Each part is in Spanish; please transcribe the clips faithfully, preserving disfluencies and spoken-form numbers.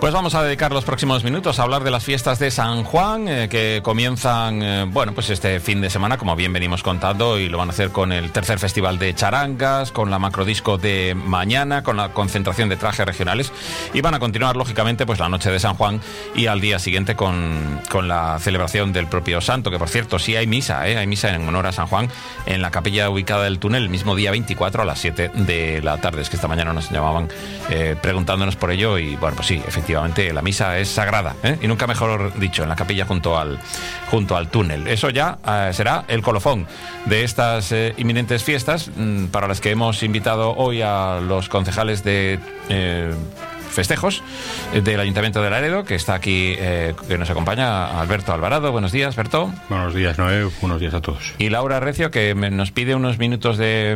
Pues vamos a dedicar los próximos minutos a hablar de las fiestas de San Juan, eh, que comienzan, eh, bueno, pues este fin de semana, como bien venimos contando, y lo van a hacer con el tercer festival de charangas, con la macrodisco de mañana, con la concentración de trajes regionales, y van a continuar, lógicamente, pues la noche de San Juan y al día siguiente con, con la celebración del propio santo, que por cierto, sí hay misa, eh, hay misa en honor a San Juan en la capilla ubicada del túnel el mismo día veinticuatro a las siete de la tarde. Es que esta mañana nos llamaban eh, preguntándonos por ello y, bueno, pues sí, efectivamente. La misa es sagrada, ¿eh? Y nunca mejor dicho, en la capilla junto al, junto al túnel. Eso ya eh, será el colofón de estas eh, inminentes fiestas, mmm, para las que hemos invitado hoy a los concejales de eh, festejos del Ayuntamiento de Laredo, que está aquí, eh, que nos acompaña Alberto Alvarado. Buenos días, Berto. Buenos días, Noé. Buenos días a todos. Y Laura Recio, que me, nos pide unos minutos de,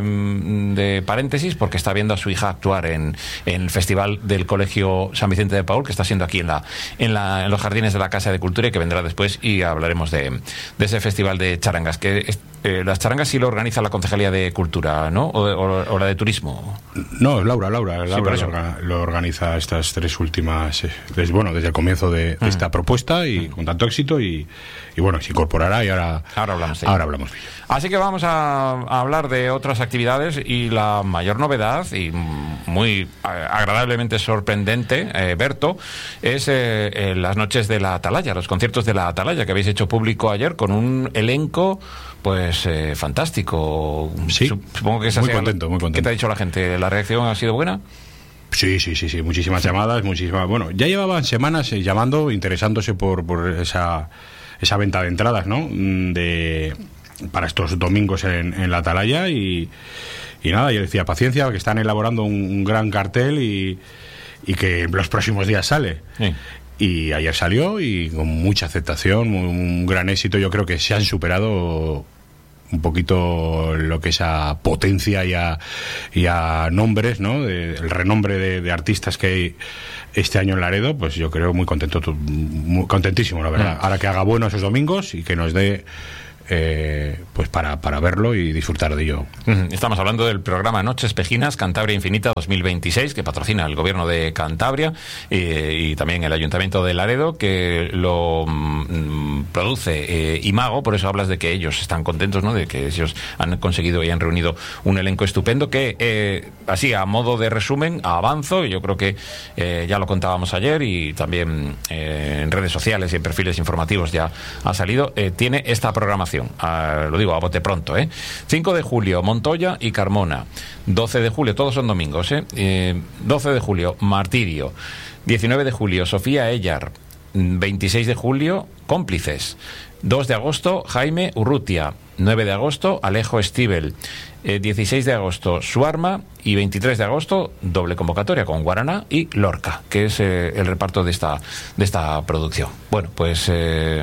de paréntesis, porque está viendo a su hija actuar en, en el Festival del Colegio San Vicente de Paúl, que está siendo aquí en, la, en, la, en los jardines de la Casa de Cultura, y que vendrá después, y hablaremos de, de ese Festival de charangas, que es, eh, las charangas sí lo organiza la Concejalía de Cultura, ¿no? O, o, o la de Turismo. No, Laura, Laura, Laura sí, lo, lo organiza estas tres últimas, eh, desde, bueno, desde el comienzo de, de mm. esta propuesta, y mm. con tanto éxito, y, y bueno, se incorporará, y ahora, ahora hablamos de ahora hablamos de ello. Así que vamos a, a hablar de otras actividades, y la mayor novedad, y muy agradablemente sorprendente, eh, Berto, es eh, eh, las noches de la Atalaya, los conciertos de la Atalaya, que habéis hecho público ayer con un elenco pues eh, fantástico. Sí, supongo que esa muy sea contento, muy contento. ¿Qué te ha dicho la gente? ¿La reacción ha sido buena? Sí, sí, sí, sí, muchísimas llamadas, muchísimas. Bueno, ya llevaban semanas eh, llamando, interesándose por, por esa, esa venta de entradas, ¿no? De, para estos domingos en, en la Atalaya, y, y nada, yo decía, paciencia, que están elaborando un, un gran cartel, y, y que en los próximos días sale. Sí. Y ayer salió, y con mucha aceptación, un gran éxito. Yo creo que se han superado un poquito lo que es a potencia y a, y a nombres, ¿no? De, el renombre de, de artistas que hay este año en Laredo. Pues yo creo muy contento, muy contentísimo, la verdad. Mm. Ahora que haga bueno esos domingos y que nos dé Eh, pues para, para verlo y disfrutar de ello. Estamos hablando del programa Noches Pejinas Cantabria Infinita dos mil veintiséis, que patrocina el Gobierno de Cantabria eh, y también el Ayuntamiento de Laredo, que lo mm, produce eh, Imago. Por eso hablas de que ellos están contentos, ¿no? De que ellos han conseguido y han reunido un elenco estupendo, que eh, así a modo de resumen, avanzo, y yo creo que eh, ya lo contábamos ayer, y también eh, en redes sociales y en perfiles informativos ya ha salido, eh, tiene esta programación. Uh, lo digo a bote pronto, ¿eh? cinco de julio, Montoya y Carmona. doce de julio, todos son domingos, ¿eh? Eh, doce de julio, Martirio. diecinueve de julio, Sofía Ellar. veintiséis de julio, Cómplices. dos de agosto, Jaime Urrutia. nueve de agosto, Alejo Stivel. Eh, dieciséis de agosto, Suarma. Y veintitrés de agosto, doble convocatoria con Guaraná y Lorca, que es eh, el reparto de esta, de esta producción. Bueno, pues Eh,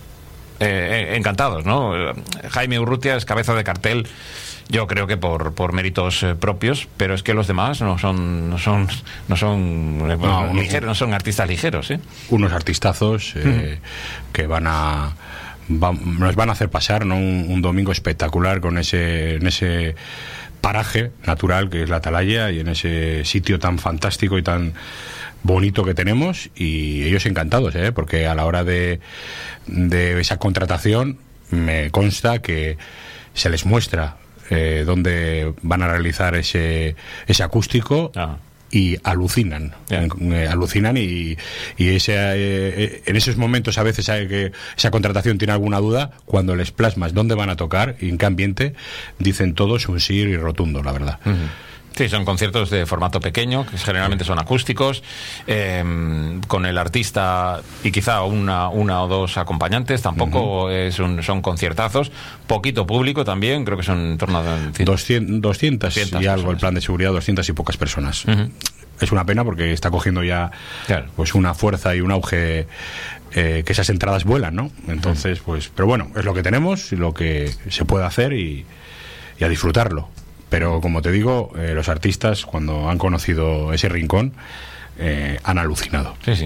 Eh, encantados, ¿no? Jaime Urrutia es cabeza de cartel, yo creo que por, por méritos eh, propios, pero es que los demás no son no son no son eh, no, no, ligeros, no son artistas ligeros, ¿eh? Unos artistazos eh, mm. que van a va, nos van a hacer pasar, ¿no? un, un domingo espectacular con ese en ese paraje natural que es la Atalaya, y en ese sitio tan fantástico y tan bonito que tenemos, y ellos encantados, ¿eh? Porque a la hora de, de esa contratación me consta que se les muestra eh, dónde van a realizar ese, ese acústico. Ah. Y alucinan, yeah. eh, alucinan y, y ese, eh, en esos momentos a veces hay que esa contratación tiene alguna duda. Cuando les plasmas dónde van a tocar y en qué ambiente, dicen todos un sí y rotundo, la verdad. Uh-huh. Sí, son conciertos de formato pequeño, que generalmente son acústicos, eh, con el artista y quizá una, una o dos acompañantes. Tampoco uh-huh. es un, son conciertazos, poquito público también, creo que son en torno a doscientas, doscientas y algo, personas. El plan de seguridad, doscientas y pocas personas. Uh-huh. Es una pena porque está cogiendo ya claro. pues una fuerza y un auge, eh, que esas entradas vuelan, ¿no? Entonces, uh-huh. pues, pero bueno, es lo que tenemos, lo que se puede hacer, y, y a disfrutarlo. Pero como te digo, eh, los artistas, cuando han conocido ese rincón, eh, han alucinado. Sí, sí.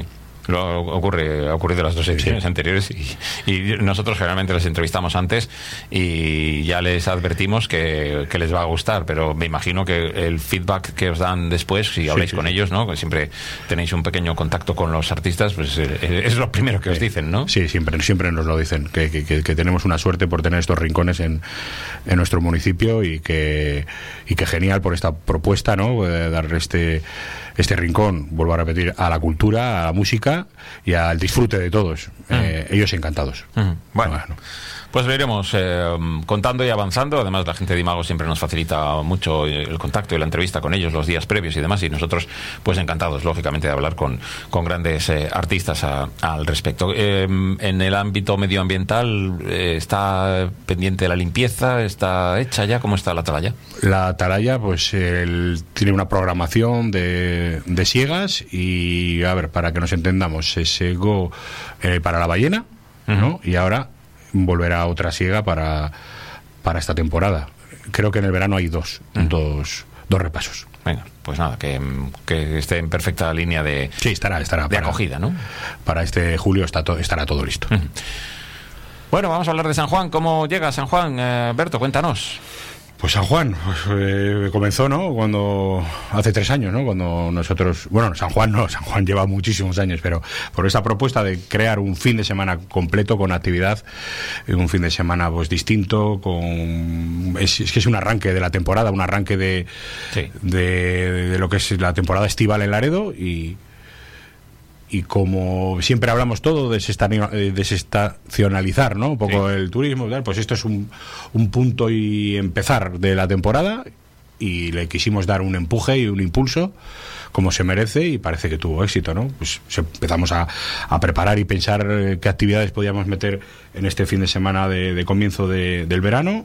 Lo ocurre, ha ocurrido las dos ediciones sí. anteriores y, y nosotros generalmente les entrevistamos antes y ya les advertimos que, que les va a gustar, pero me imagino que el feedback que os dan después, si habláis sí, sí, con sí. ellos, ¿no? Que siempre tenéis un pequeño contacto con los artistas, pues eh, es lo primero que sí. os dicen, ¿no? Sí, siempre, siempre nos lo dicen, que, que, que, que tenemos una suerte por tener estos rincones en, en nuestro municipio y que, y que genial por esta propuesta, ¿no? De darle este, este rincón, vuelvo a repetir, a la cultura, a la música y al disfrute de todos. Mm. Eh, ellos encantados. Mm. Bueno. bueno. Pues lo iremos eh, contando y avanzando. Además, la gente de Imago siempre nos facilita mucho el contacto y la entrevista con ellos los días previos y demás, y nosotros pues encantados, lógicamente, de hablar con, con grandes eh, artistas a, al respecto. Eh, en el ámbito medioambiental, eh, ¿está pendiente la limpieza? ¿Está hecha ya? ¿Cómo está la atalaya? La atalaya, pues el, tiene una programación de, de siegas y, a ver, para que nos entendamos, se segó eh, para la ballena, uh-huh. ¿no? Y ahora volverá otra siega para, para esta temporada. Creo que en el verano hay dos, mm. dos, dos repasos. Venga, pues nada, que, que esté en perfecta línea de, sí, estará, estará de para, acogida, ¿no? Para este julio está to, estará todo listo. Mm. Bueno, vamos a hablar de San Juan. ¿Cómo llega San Juan? Eh, Berto, cuéntanos. Pues San Juan, pues, eh, comenzó, ¿no? Cuando, hace tres años, ¿no? Cuando nosotros, bueno, San Juan no, San Juan lleva muchísimos años, pero por esa propuesta de crear un fin de semana completo con actividad, un fin de semana pues distinto, con, es, es que es un arranque de la temporada, un arranque de, sí. de, de lo que es la temporada estival en Laredo y... Y como siempre hablamos todo de desestacionalizar, ¿no? Un poco sí. el turismo, pues esto es un, un punto y empezar de la temporada y le quisimos dar un empuje y un impulso como se merece y parece que tuvo éxito, ¿no? Pues empezamos a, a preparar y pensar qué actividades podíamos meter en este fin de semana de, de comienzo de, del verano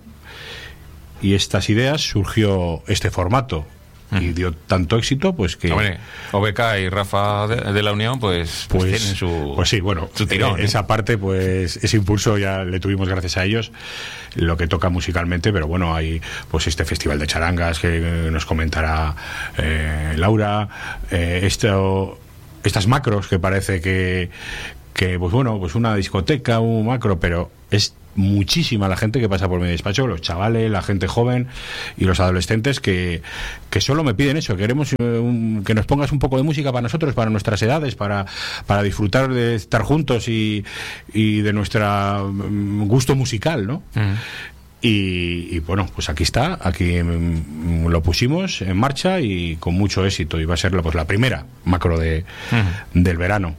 y estas ideas surgió este formato. Y dio tanto éxito, pues que... Hombre, O B K y Rafa de, de la Unión, pues, pues, pues tienen su... Pues sí, bueno, su tirón, eh, esa ¿eh? parte, pues ese impulso ya le tuvimos gracias a ellos, lo que toca musicalmente, pero bueno, hay pues este festival de charangas que nos comentará eh, Laura, eh, esto, estas macros que parece que, que, pues bueno, pues una discoteca, un macro, pero es... muchísima la gente que pasa por mi despacho, los chavales, la gente joven y los adolescentes que, que solo me piden eso, queremos un, que nos pongas un poco de música para nosotros, para nuestras edades, para, para disfrutar de estar juntos y, y de nuestro um, gusto musical, ¿no? Uh-huh. Y, y bueno, pues aquí está, aquí um, lo pusimos en marcha y con mucho éxito y va a ser pues, la primera macro de, uh-huh. del verano.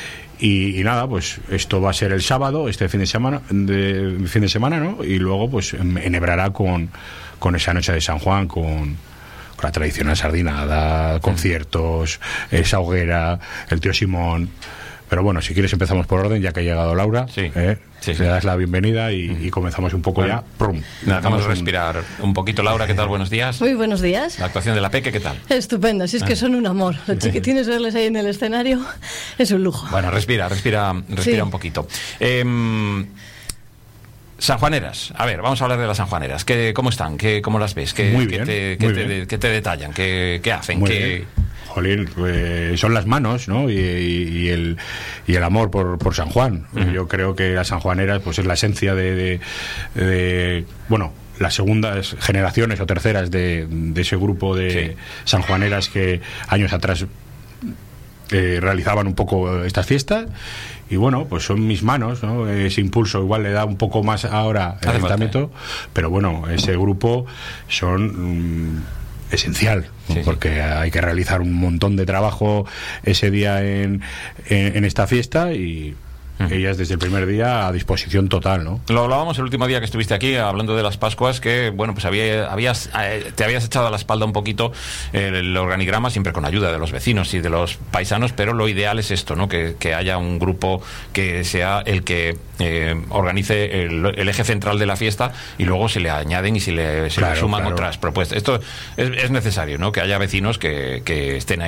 Y, y nada, pues esto va a ser el sábado, este fin de semana, de, fin de semana, ¿no? Y luego pues enhebrará con, con esa noche de San Juan, con, con la tradicional sardinada, conciertos, esa hoguera, el tío Simón. Pero bueno, si quieres empezamos por orden, ya que ha llegado Laura. Sí. ¿eh? Sí, sí. Le das la bienvenida y, y comenzamos un poco bueno, ya. ¡Prum! Dejamos respirar un... un poquito. Laura, ¿qué tal? Buenos días. Muy buenos días. La actuación de la Peque, ¿qué tal? Estupenda, si es que son un amor. Los chiquitines verles ahí en el escenario es un lujo. Bueno, respira, respira, respira sí. un poquito. Eh, Sanjuaneras, a ver, vamos a hablar de las sanjuaneras. ¿Qué, ¿Cómo están? ¿Qué, ¿Cómo las ves? ¿Qué, muy bien, qué te, muy qué bien. Te, qué te detallan? ¿Qué, qué hacen? Muy ¿Qué... bien. Jolín, pues son las manos, ¿no? Y, y, y, el, y el amor por, por San Juan. Uh-huh. Yo creo que las sanjuaneras pues es la esencia de, de, de bueno, las segundas generaciones o terceras de, de ese grupo de sí. sanjuaneras que años atrás eh, realizaban un poco estas fiestas. Y bueno, pues son mis manos, ¿no? Ese impulso igual le da un poco más ahora el ayuntamiento, pero bueno, ese grupo son... Mmm, esencial, ¿no? Sí, porque sí. hay que realizar un montón de trabajo ese día en, en, en esta fiesta y uh-huh. ellas desde el primer día a disposición total, ¿no? Lo hablábamos el último día que estuviste aquí hablando de las Pascuas, que bueno, pues había, habías, eh, te habías echado a la espalda un poquito eh, el organigrama, siempre con ayuda de los vecinos y de los paisanos, pero lo ideal es esto, ¿no? Que, que haya un grupo que sea el que eh, organice el, el eje central de la fiesta y luego se le añaden y se le, se claro, le suman claro. otras propuestas. Esto es, es necesario, ¿no? Que haya vecinos que, que estén ahí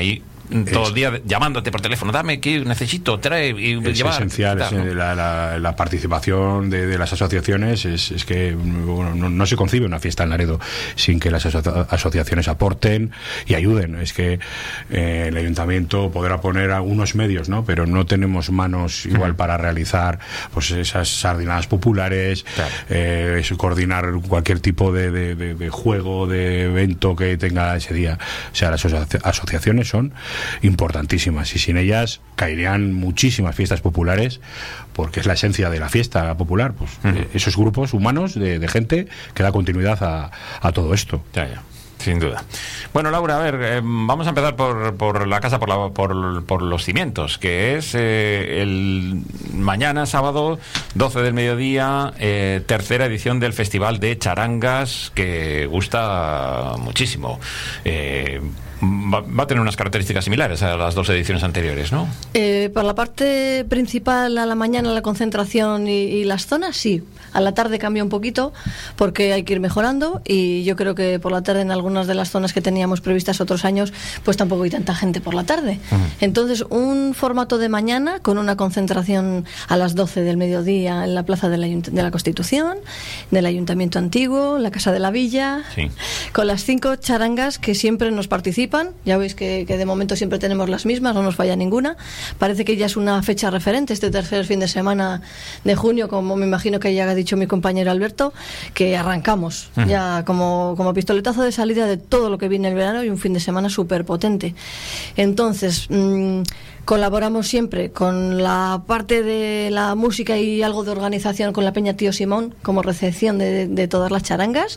todo el día llamándote por teléfono, dame que necesito, trae y es llevar. Esencial, tal, es, ¿no? la, la, la participación de, de las asociaciones es, es que bueno, no, no se concibe una fiesta en Laredo sin que las aso- asociaciones aporten y ayuden. Es que eh, el ayuntamiento podrá poner algunos medios, ¿no? Pero no tenemos manos igual uh-huh. para realizar pues esas sardinadas populares, claro. eh, es coordinar cualquier tipo de, de, de, de juego, de evento que tenga ese día. O sea, las asoci- asociaciones son importantísimas y sin ellas caerían muchísimas fiestas populares, porque es la esencia de la fiesta popular, pues uh-huh. eh, esos grupos humanos de, de gente que da continuidad a, a todo esto. Ya, ya. Sin duda. Bueno, Laura, a ver, eh, vamos a empezar por, por la casa, por, la, por, por los cimientos, que es eh, el mañana, sábado, doce del mediodía, eh, tercera edición del Festival de Charangas, que gusta muchísimo. Eh, va, va a tener unas características similares a las dos ediciones anteriores, ¿no? Eh, por la parte principal, a la mañana, la concentración y, y las zonas, sí. A la tarde cambia un poquito porque hay que ir mejorando y yo creo que por la tarde en algunas de las zonas que teníamos previstas otros años pues tampoco hay tanta gente por la tarde. Uh-huh. Entonces un formato de mañana con una concentración a las doce del mediodía en la Plaza de la, de la Constitución, del Ayuntamiento Antiguo, la Casa de la Villa, sí. con las cinco charangas que siempre nos participan. Ya veis que, que de momento siempre tenemos las mismas, no nos falla ninguna. Parece que ya es una fecha referente este tercer fin de semana de junio, como me imagino que ya ha dicho mi compañero Alberto, que arrancamos uh-huh. ya como, como pistoletazo de salida de todo lo que viene el verano y un fin de semana súper potente. Entonces mmm, colaboramos siempre con la parte de la música y algo de organización con la Peña Tío Simón como recepción de, de todas las charangas.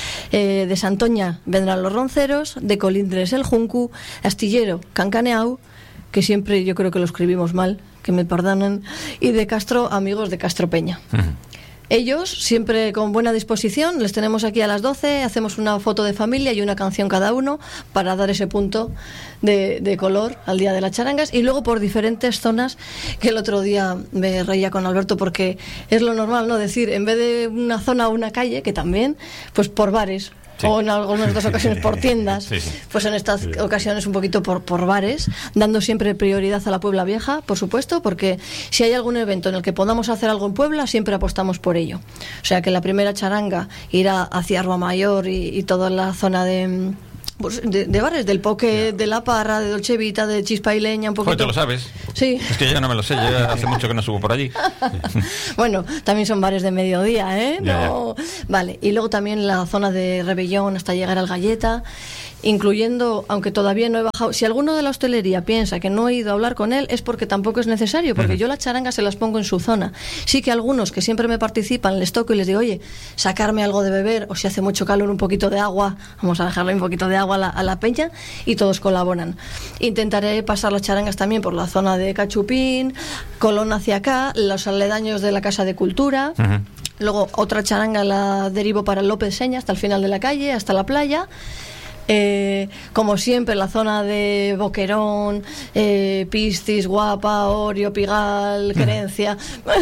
Eh, de Santoña vendrán los ronceros, de Colindres el Juncu, Astillero Cancaneau, que siempre yo creo que lo escribimos mal, que me perdonen, y de Castro, amigos de Castro Peña. Uh-huh. Ellos, siempre con buena disposición, les tenemos aquí a las doce, hacemos una foto de familia y una canción cada uno para dar ese punto de, de color al día de las charangas, y luego por diferentes zonas, que el otro día me reía con Alberto porque es lo normal, ¿no? Decir, en vez de una zona o una calle, que también, pues por bares. Sí. O en algunas otras ocasiones por tiendas, sí, sí. pues en estas sí. ocasiones un poquito por, por bares, dando siempre prioridad a la Puebla Vieja, por supuesto, porque si hay algún evento en el que podamos hacer algo en Puebla, siempre apostamos por ello. O sea que la primera charanga irá hacia Arba Mayor y, y toda la zona de... Pues de, de bares, del Poque, yeah. de La Parra, de Dolce Vita, de Chispa y Leña, un poquito. Joder, ¿te lo sabes? Sí. Es que yo ya no me lo sé, yo ya hace mucho que no subo por allí. Bueno, también son bares de mediodía, ¿eh? Yeah, no. yeah. Vale, y luego también la zona de Rebellón hasta llegar al Galleta, incluyendo, aunque todavía no he bajado, si alguno de la hostelería piensa que no he ido a hablar con él, es porque tampoco es necesario, porque uh-huh. yo las charangas se las pongo en su zona. Sí que algunos que siempre me participan les toco y les digo, oye, sacarme algo de beber, o si hace mucho calor, un poquito de agua, vamos a dejarle un poquito de agua a la, a la peña, y todos colaboran. Intentaré pasar las charangas también por la zona de Cachupín, Colón hacia acá, los aledaños de la Casa de Cultura. Uh-huh. Luego otra charanga la derivo para López Seña hasta el final de la calle, hasta la playa. Eh, como siempre, la zona de Boquerón, eh, Piscis, Guapa, Orio, Pigal, Querencia.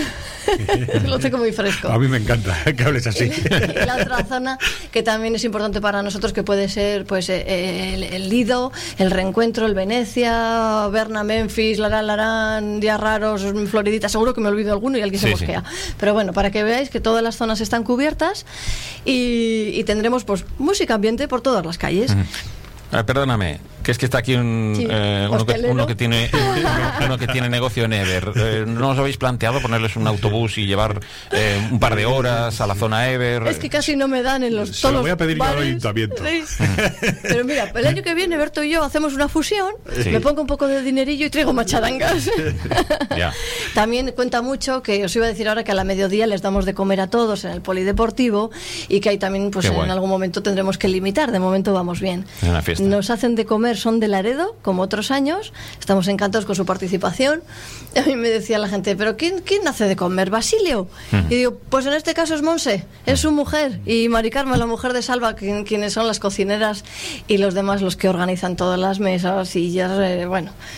Lo tengo muy fresco. A mí me encanta que hables así. Y la otra zona que también es importante para nosotros, que puede ser pues eh, el, el Lido, el Reencuentro, el Venecia, Berna, Memphis, Larán, Larán, Días Raros, Floridita. Seguro que me olvido alguno y alguien sí, se mosquea. Sí. Pero bueno, para que veáis que todas las zonas están cubiertas y, y tendremos pues música ambiente por todas las calles. Ah, perdóname, que es que está aquí un, sí, eh, uno, que, uno que tiene uno, uno que tiene negocio en Ever. Eh, ¿No os habéis planteado ponerles un autobús y llevar eh, un par de horas a la zona Ever? Es que casi no me dan en los Se lo voy a pedir bares. Yo al ayuntamiento. Sí. Pero mira, el año que viene Berto y yo hacemos una fusión, sí. me pongo un poco de dinerillo y traigo más charangas. Ya. También cuenta mucho que os iba a decir ahora que a la mediodía les damos de comer a todos en el polideportivo y que ahí también pues en algún momento tendremos que limitar. De momento vamos bien. Es una fiesta. Nos hacen de comer, son de Laredo, como otros años. Estamos encantados con su participación. A mí me decía la gente, ¿pero quién, quién hace de comer? ¿Basilio? Uh-huh. Y digo, pues en este caso es Monse, es su mujer. Y Mari Carmen, la mujer de Salva, quien, quienes son las cocineras y los demás los que organizan todas las mesas, sillas, eh, bueno...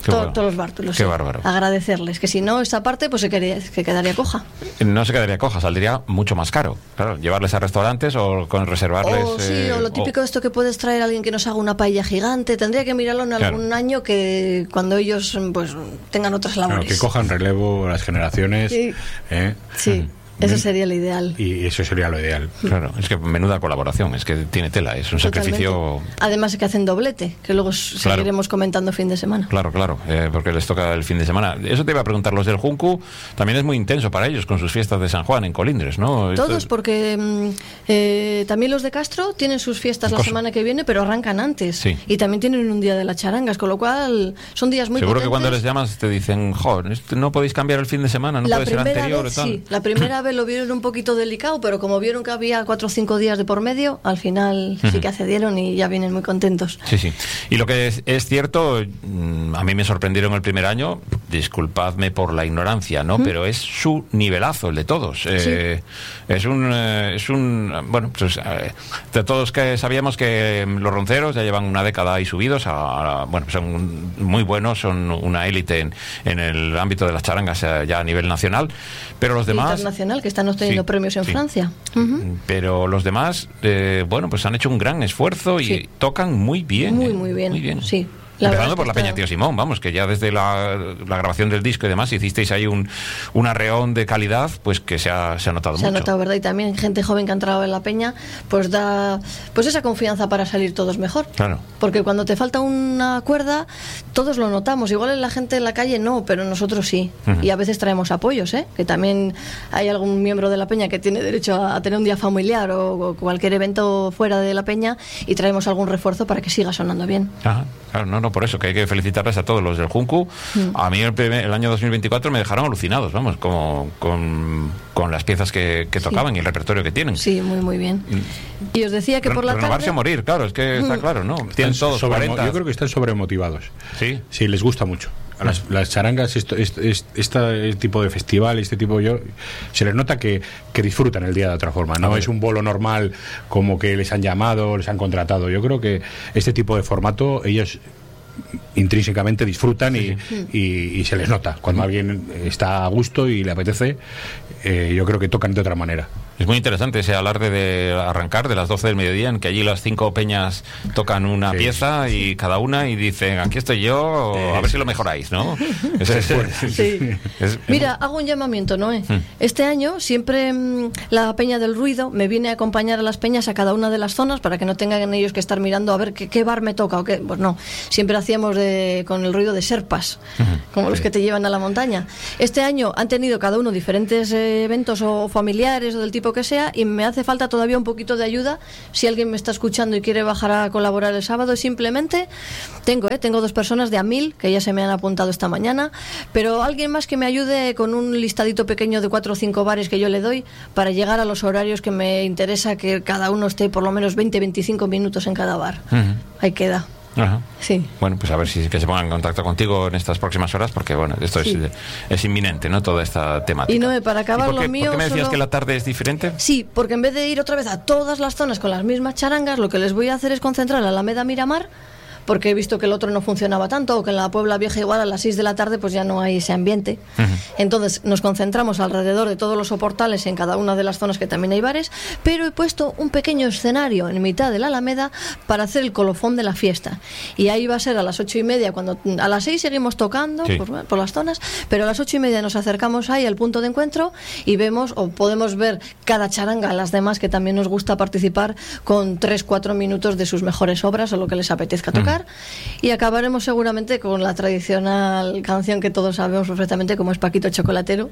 Qué To- bueno. todos los bártulos. Qué sí. bárbaro. Agradecerles, que si no, esa parte pues se, quedaría, se quedaría coja. No se quedaría coja, saldría mucho más caro. Claro, llevarles a restaurantes o con reservarles. O sí, eh, o lo típico de esto que puedes traer a alguien que nos haga una paella gigante. Tendría que mirarlo en Claro. algún año que cuando ellos pues tengan otras Claro, labores. que cojan relevo las generaciones. Sí. ¿eh? Sí, eso sería lo ideal. Y eso sería lo ideal. Claro, es que menuda colaboración, es que tiene tela, es un sacrificio. Totalmente. Además es que hacen doblete, que luego s- Claro. seguiremos comentando fin de semana. Claro, claro, eh, porque les toca el fin de semana. Eso te iba a preguntar, los del Juncu también es muy intenso para ellos con sus fiestas de San Juan en Colindres, ¿no? Esto Todos, es- porque mm, eh, también los de Castro tienen sus fiestas la Cosa. semana que viene, pero arrancan antes. Sí. Y también tienen un día de las charangas, con lo cual son días muy Seguro que potentes. cuando les llamas te dicen, joder, esto no podéis cambiar el fin de semana, no la puede ser primera anterior vez o tal. sí, la primera vez lo vieron un poquito delicado, pero como vieron que había cuatro o cinco días de por medio, al final sí que accedieron y ya vienen muy contentos. Sí, sí. Y lo que es, es cierto, mm, a mí me sorprendieron el primer año, disculpadme por la ignorancia, ¿no? Pero es su nivelazo, el de todos. Eh, es un, eh, es un, bueno, pues eh, de todos que sabíamos que mm, los ronceros ya llevan una década ahí subidos, a, a- bueno, son muy buenos, son una élite en, en el ámbito de las charangas eh, ya a nivel nacional, pero los demás... Internacional, que están obteniendo Sí, premios en sí. Francia. Ujú. Pero los demás, eh, bueno, pues han hecho un gran esfuerzo y Sí. tocan muy bien. Muy, eh, muy bien, sí. Empezando La verdad es que por la está- Peña Tío Simón, vamos, que ya desde la, la grabación del disco y demás hicisteis ahí un, un arreón de calidad, pues que se ha, se ha notado Se ha mucho. notado, ¿verdad? Y también gente joven que ha entrado en la peña, pues da pues esa confianza para salir todos mejor. Claro. Porque cuando te falta una cuerda, todos lo notamos. Igual en la gente en la calle no, pero nosotros sí. Ujú. Y a veces traemos apoyos, ¿eh? Que también hay algún miembro de la peña que tiene derecho a, a tener un día familiar o, o cualquier evento fuera de la peña y traemos algún refuerzo para que siga sonando bien. Ajá, claro, no, no, por eso, que hay que felicitarles a todos los del Juncu. A mí el, primer- el año dos mil veinticuatro me dejaron alucinados, vamos, como, con, con las piezas que, que tocaban y el repertorio que tienen. Sí, muy, muy bien. Y os decía que por la Renovarse tarde... a morir, claro, es que está claro, ¿no? Tienen Están todos sobremo- cuarenta. Yo creo que están sobremotivados. Sí. Sí, les gusta mucho. A las, las charangas, esto, esto- est- este tipo de festival, este tipo yo, se les nota que, que disfrutan el día de otra forma. No es un bolo normal como que les han llamado, les han contratado. Yo creo que este tipo de formato ellos intrínsecamente disfrutan y, y, y se les nota. Cuando alguien está a gusto y le apetece, eh, yo creo que tocan de otra manera. Es muy interesante ese alarde de arrancar de las doce del mediodía, en que allí las cinco peñas tocan una Sí. pieza y cada una y dicen, aquí estoy yo, a ver si lo mejoráis, ¿no? Es- es- Sí. es- Mira, hago un llamamiento, Noé. Este año siempre mm, la Peña del Ruido me viene a acompañar a las peñas a cada una de las zonas para que no tengan ellos que estar mirando a ver qué, qué bar me toca o qué. Pues no, siempre hacíamos de, con el ruido de serpas, como los que te llevan a la montaña. Este año han tenido cada uno diferentes eh, eventos o familiares o del tipo que sea y me hace falta todavía un poquito de ayuda. Si alguien me está escuchando y quiere bajar a colaborar el sábado, simplemente tengo, eh, tengo dos personas de a mil que ya se me han apuntado esta mañana, pero alguien más que me ayude con un listadito pequeño de cuatro o cinco bares que yo le doy para llegar a los horarios que me interesa que cada uno esté por lo menos veinte a veinticinco minutos en cada bar. Ujú. Ahí queda. Ajá. Sí. Bueno, pues a ver si que se pongan en contacto contigo en estas próximas horas, porque bueno, esto Sí. es, es inminente, ¿no? Toda esta temática. Y Noé, para acabar ¿Y por qué, lo mío, ¿por qué me decías solo- que la tarde es diferente? Sí, porque en vez de ir otra vez a todas las zonas con las mismas charangas, lo que les voy a hacer es concentrar la Alameda Miramar, porque he visto que el otro no funcionaba tanto, o que en la Puebla Vieja igual a las seis de la tarde pues ya no hay ese ambiente. Entonces nos concentramos alrededor de todos los soportales en cada una de las zonas que también hay bares, pero he puesto un pequeño escenario en mitad de la Alameda para hacer el colofón de la fiesta. Y ahí va a ser a las ocho y media, cuando a las seis seguimos tocando Sí. por, por las zonas, pero a las ocho y media nos acercamos ahí al punto de encuentro y vemos o podemos ver cada charanga, las demás que también nos gusta participar con tres, cuatro minutos de sus mejores obras o lo que les apetezca tocar. Y acabaremos seguramente con la tradicional canción que todos sabemos perfectamente, como es Paquito Chocolatero.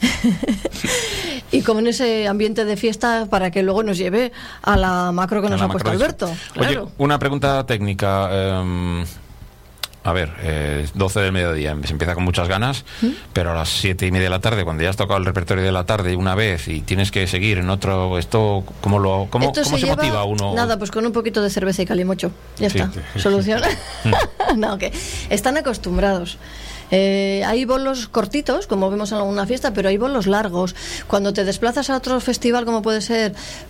Y como en ese ambiente de fiesta para que luego nos lleve a la macro que A nos la ha puesto macro Alberto. Oye, Claro. una pregunta técnica. em, a ver, eh, doce del mediodía, se empieza con muchas ganas, pero a las siete y media de la tarde, cuando ya has tocado el repertorio de la tarde una vez y tienes que seguir en otro, esto, ¿cómo, lo, cómo, Esto cómo se, lleva- motiva uno? Nada, pues con un poquito de cerveza y calimocho. Ya Sí. está. Solución. No, que están acostumbrados. Eh, hay bolos cortitos, como vemos en alguna fiesta, pero hay bolos largos. Cuando te desplazas a otro festival, como puede ser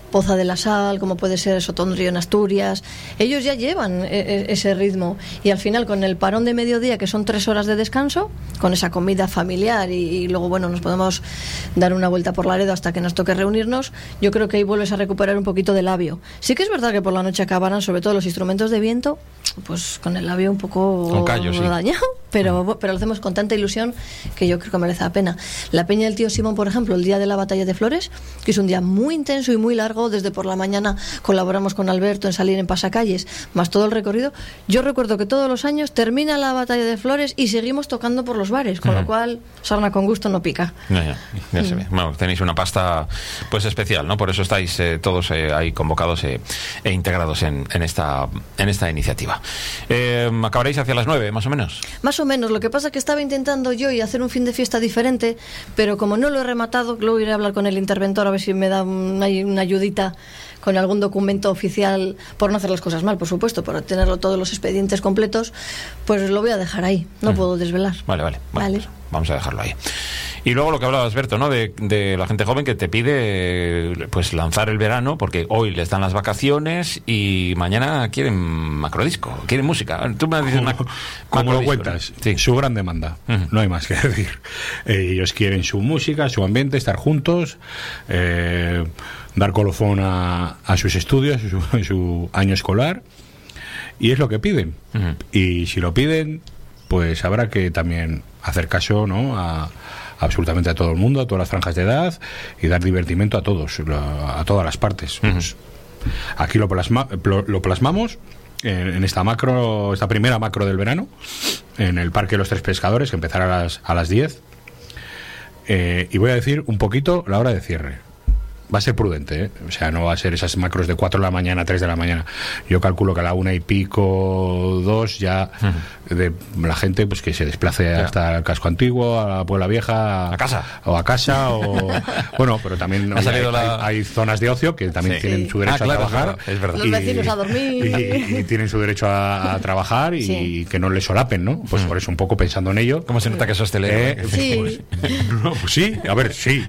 Poza de la Sal, como puede ser Sotondrío en Asturias. Ellos ya llevan e- e- ese ritmo, y al final con el parón de mediodía, que son tres horas de descanso, con esa comida familiar, y, y luego bueno, nos podemos dar una vuelta por Laredo hasta que nos toque reunirnos, yo creo que ahí vuelves a recuperar un poquito de labio. Sí que es verdad que por la noche acabarán, sobre todo los instrumentos de viento, pues con el labio un poco con callo, sí. dañado, pero, pero lo hacemos con tanta ilusión que yo creo que merece la pena. La Peña del Tío Simón, por ejemplo, el día de la Batalla de Flores, que es un día muy intenso y muy largo, desde por la mañana colaboramos con Alberto en salir en pasacalles, más todo el recorrido. Yo recuerdo que todos los años termina la Batalla de Flores y seguimos tocando por los bares, con uh-huh. lo cual sarna con gusto no pica. Ya, ya, ya se ve. Bueno, tenéis una pasta pues especial, ¿no? Por eso estáis eh, todos eh, ahí convocados eh, e integrados en, en esta en esta iniciativa. Eh, ¿Acabaréis hacia las nueve, más o menos? Más o menos. Lo que pasa es que estaba intentando yo y hacer un fin de fiesta diferente, pero como no lo he rematado, luego iré a hablar con el interventor a ver si me da una, una ayudita con algún documento oficial, por no hacer las cosas mal, por supuesto, por tenerlo todos los expedientes completos, pues lo voy a dejar ahí, no mm. puedo desvelar. Vale, vale, bueno, vale. Pues vamos a dejarlo ahí. Y luego lo que hablabas, Berto, ¿no? De, de la gente joven que te pide pues lanzar el verano, porque hoy les dan las vacaciones y mañana quieren macrodisco, quieren música. Tú me dices macro, como lo cuentas, ¿no? Sí. Su gran demanda, uh-huh. no hay más que decir. Eh, ellos quieren su música, su ambiente, estar juntos, eh, dar colofón a, a sus estudios, a su, a su año escolar, y es lo que piden. Uh-huh. Y si lo piden, pues habrá que también hacer caso, ¿no? a absolutamente a todo el mundo, a todas las franjas de edad, y dar divertimento a todos, a todas las partes. Uh-huh. Pues aquí lo, plasma, lo plasmamos en, en esta macro, esta primera macro del verano, en el Parque de los Tres Pescadores, que empezará a las, a las diez. Eh, y voy a decir un poquito la hora de cierre. Va a ser prudente, ¿eh? O sea, no va a ser esas macros de cuatro de la mañana, tres de la mañana. Yo calculo que a la una y pico, dos, ya uh-huh. de la gente pues que se desplace yeah. hasta el casco antiguo, a la Puebla Vieja, a casa, o a casa, o bueno, pero también hay, hay, la... hay zonas de ocio que también sí. tienen su derecho ah, claro, a trabajar, claro, es verdad. Los vecinos a dormir y, y tienen su derecho a, a trabajar y sí. que no les solapen, ¿no? Pues uh-huh. por eso un poco pensando en ello. ¿Cómo se nota que sos hostelero? Eh, sí. no, pues sí, a ver, sí.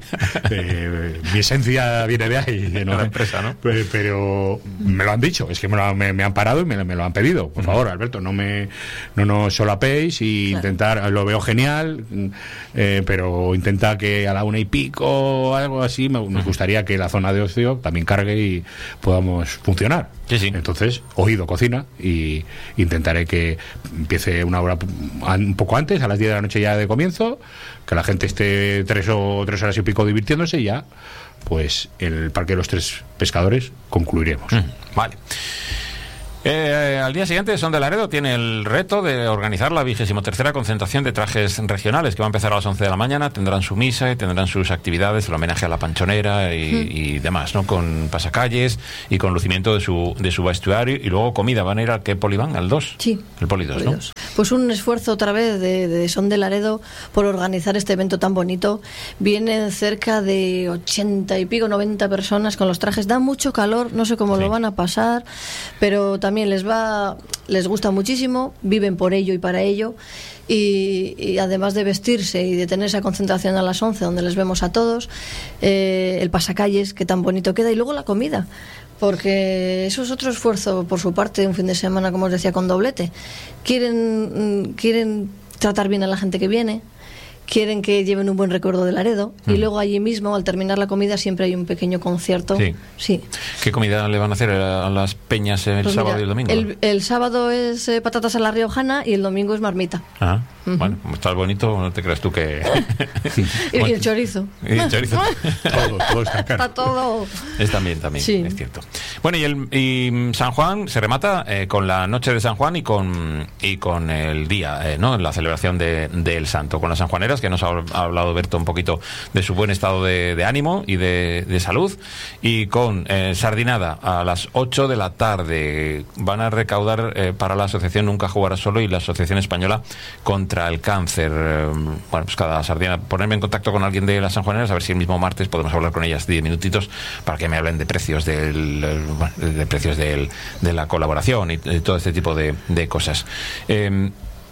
Eh, mi esencia viene de ahí, ¿no? La empresa, ¿no? Pero, pero me lo han dicho, es que me, lo, me, me han parado y me, me lo han pedido. Por favor, Alberto, no me no nos solapéis y claro. intentar, lo veo genial, eh, pero intenta que a la una y pico, algo así, me, nos gustaría que la zona de ocio también cargue y podamos funcionar. Sí, sí. Entonces, oído cocina y intentaré que empiece una hora un poco antes, a las diez de la noche ya de comienzo, que la gente esté tres o tres horas y pico divirtiéndose y ya pues en el Parque de los Tres Pescadores concluiremos. Mm, vale. Eh, al día siguiente, Son de Laredo tiene el reto de organizar la vigésimo tercera concentración de trajes regionales, que va a empezar a las once de la mañana. Tendrán su misa y tendrán sus actividades, el homenaje a la panchonera y, mm. y demás, ¿no? Con pasacalles y con lucimiento de su de su vestuario, y luego comida. ¿Van a ir al qué poli van? ¿Al dos? Sí. El poli dos, ¿no? Pues un esfuerzo otra vez de, de Son de Laredo por organizar este evento tan bonito. Vienen cerca de ochenta y pico, noventa personas con los trajes. Da mucho calor, no sé cómo sí. lo van a pasar, pero también también les va, les gusta muchísimo, viven por ello y para ello, y, y además de vestirse y de tener esa concentración a las once donde les vemos a todos, eh, el pasacalles que tan bonito queda, y luego la comida, porque eso es otro esfuerzo por su parte, un fin de semana, como os decía, con doblete. Quieren, quieren tratar bien a la gente que viene, quieren que lleven un buen recuerdo de Laredo, mm. y luego allí mismo, al terminar la comida, siempre hay un pequeño concierto. Sí. Sí. ¿Qué comida le van a hacer a las peñas el pues sábado mira, y el domingo? El, el sábado es eh, patatas a la riojana y el domingo es marmita. Ah, uh-huh. Bueno, como está bonito, no te crees tú que... y, y el chorizo. Y el chorizo. todo, todo está caro. Está todo. Es también, también, sí. es cierto. Bueno, y, el, y San Juan se remata eh, con la noche de San Juan y con y con el día, eh, ¿no? La celebración de, del santo, con las sanjuaneras, que nos ha, ha hablado Berto un poquito de su buen estado de, de ánimo y de, de salud, y con eh, sardinada a las ocho de la tarde. Van a recaudar eh, para la asociación Nunca Jugarás Solo y la Asociación Española contra el Cáncer. Eh, bueno, pues cada sardina, ponerme en contacto con alguien de las sanjuaneras, a ver si el mismo martes podemos hablar con ellas diez minutitos para que me hablen de precios del, de precios del, de la colaboración y de todo este tipo de, de cosas. Eh,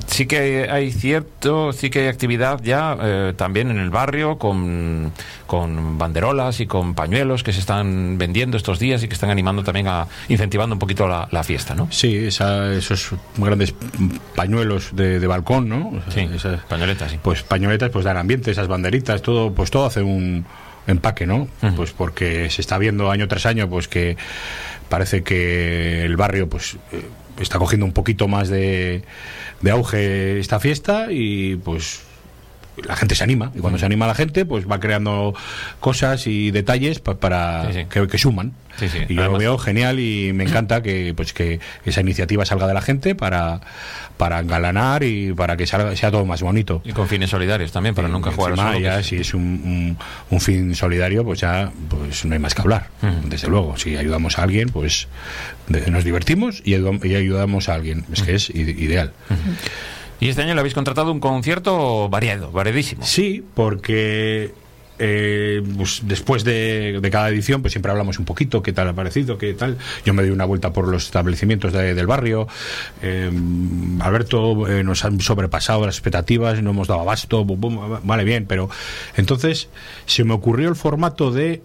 sí que hay cierto, sí que hay actividad ya eh, también en el barrio con, con banderolas y con pañuelos que se están vendiendo estos días y que están animando también a incentivando un poquito la, la fiesta, ¿no? Sí, esa, esos grandes pañuelos de, de balcón, ¿no? O sea, sí, esas, pañoletas, sí. Pues pañoletas, pues dan ambiente, esas banderitas, todo, pues todo hace un empaque, ¿no? Uh-huh. Pues porque se está viendo año tras año, pues que parece que el barrio, pues eh, está cogiendo un poquito más de, de auge esta fiesta y pues la gente se anima, y cuando uh-huh. se anima la gente pues va creando cosas y detalles pa, para sí, sí. Que, que suman sí, sí. y yo Además, lo veo genial y me encanta que pues que esa iniciativa salga de la gente para para engalanar y para que salga, sea todo más bonito, y con fines solidarios también para sí, nunca jugar encima, solo, ya, que... si es un, un, un fin solidario pues ya pues no hay más que hablar, uh-huh. desde luego. Si ayudamos a alguien pues de, nos divertimos y ayudamos, y ayudamos a alguien, es uh-huh. que es ideal. Uh-huh. Y este año le habéis contratado un concierto variado, variedísimo. Sí, porque eh, pues después de, de cada edición pues siempre hablamos un poquito qué tal ha parecido, qué tal. Yo me doy una vuelta por los establecimientos de, del barrio. eh, Alberto, eh, nos han sobrepasado las expectativas, no hemos dado abasto, bum, bum, vale, bien, pero entonces se me ocurrió el formato de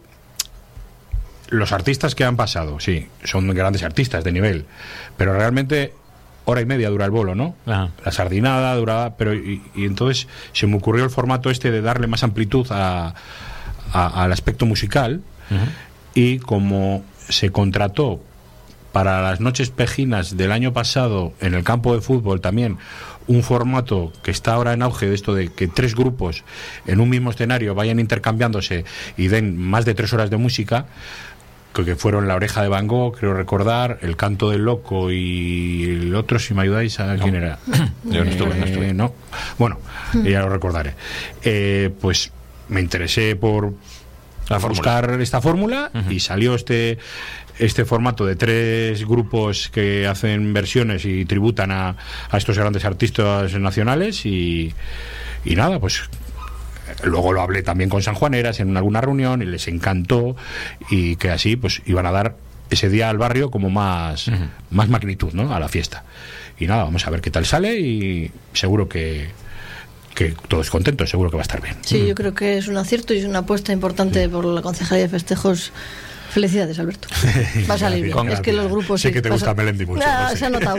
los artistas que han pasado. Sí, son grandes artistas de nivel, pero realmente hora y media dura el bolo, ¿no? Ajá. La sardinada duraba, pero y, y entonces se me ocurrió el formato este de darle más amplitud a, a, al aspecto musical. Uh-huh. Y como se contrató para las noches pejinas del año pasado en el campo de fútbol también un formato que está ahora en auge, de esto de que tres grupos en un mismo escenario vayan intercambiándose y den más de tres horas de música, que fueron La Oreja de Van Gogh, creo recordar, El Canto del Loco y el otro, si me ayudáis, ¿a quién no. era? Yo no estuve, no estuve. Eh, no. Bueno, ya lo recordaré. Eh, pues me interesé por La buscar fórmula. esta fórmula uh-huh. y salió este este formato de tres grupos que hacen versiones y tributan a, a estos grandes artistas nacionales y, y nada, pues luego lo hablé también con sanjuaneras en alguna reunión y les encantó, y que así pues iban a dar ese día al barrio como más, uh-huh. más magnitud, ¿no?, a la fiesta. Y nada, vamos a ver qué tal sale y seguro que que todos contentos, seguro que va a estar bien. Sí, uh-huh. yo creo que es un acierto y es una apuesta importante sí. por la Concejalía de Festejos. Felicidades, Alberto. Va a salir bien. Es que los grupos... Sé sí, que te pasa... gusta Melendi mucho. Ah, no sé. Se ha notado.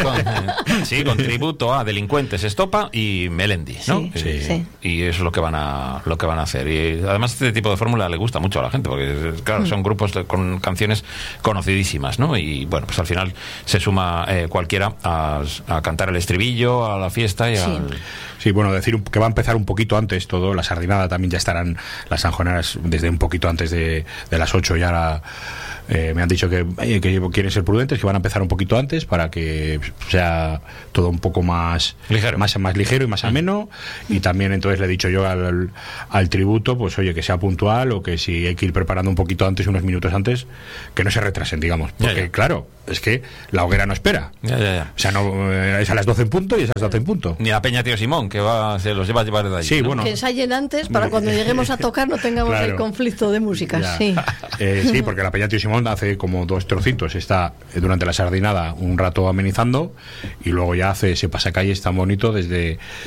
Con, sí, con tributo a Delincuentes, Estopa y Melendi, ¿no? Sí, sí. sí. Y eso es lo que van a lo que van a hacer. Y además este tipo de fórmula le gusta mucho a la gente, porque claro, mm. son grupos de, con canciones conocidísimas, ¿no? Y bueno, pues al final se suma eh, cualquiera a, a cantar el estribillo, a la fiesta y sí. al... Sí, bueno, decir que va a empezar un poquito antes todo, la sardinada también ya estarán las sanjoneras desde un poquito antes de, de las ocho ya la, eh, me han dicho que, eh, que quieren ser prudentes, que van a empezar un poquito antes para que sea todo un poco más ligero, más, más ligero y más ameno. Y también entonces le he dicho yo al, al, al tributo, pues oye, que sea puntual, o que si hay que ir preparando un poquito antes, unos minutos antes, que no se retrasen, digamos, porque ya, ya. claro, es que la hoguera no espera. Ya, ya, ya. O sea, no, es a las doce en punto y es a las doce en punto. Ni la Peña Tío Simón, que va se los lleva a llevar de allí. Sí, ¿no? bueno. Que ensayen antes para cuando lleguemos a tocar no tengamos claro. el conflicto de músicas. Sí. Eh, sí, porque la Peña Tío Simón hace como dos trocitos, está durante la sardinada un rato amenizando y luego ya hace ese pasacalles tan bonito desde